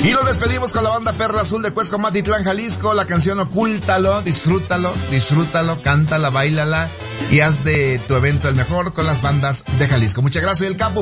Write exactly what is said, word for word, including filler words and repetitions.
Y nos despedimos con la banda Perla Azul de Cuesco, Matitlán, Jalisco. La canción Ocúltalo, disfrútalo, disfrútalo, cántala, báilala y haz de tu evento el mejor con las bandas de Jalisco. Muchas gracias, soy el Capo.